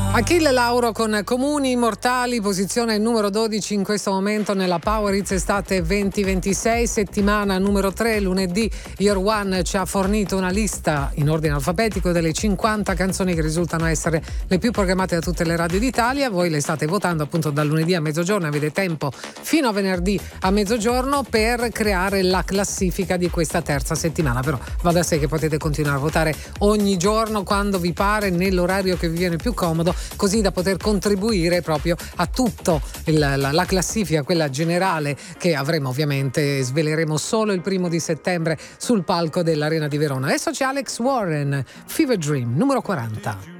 Achille Lauro con Comuni Immortali, posizione numero 12 in questo momento nella Power Hits Estate 2026, settimana numero 3, lunedì Year One ci ha fornito una lista in ordine alfabetico delle 50 canzoni che risultano essere le più programmate da tutte le radio d'Italia. Voi le state votando appunto dal lunedì a mezzogiorno, avete tempo fino a venerdì a mezzogiorno per creare la classifica di questa terza settimana, però va da sé che potete continuare a votare ogni giorno quando vi pare, nell'orario che vi viene più comodo, così da poter contribuire proprio a tutto la classifica, quella generale che avremo, ovviamente sveleremo solo il 1 settembre sul palco dell'Arena di Verona. Adesso c'è Alex Warren, Fever Dream, numero 40.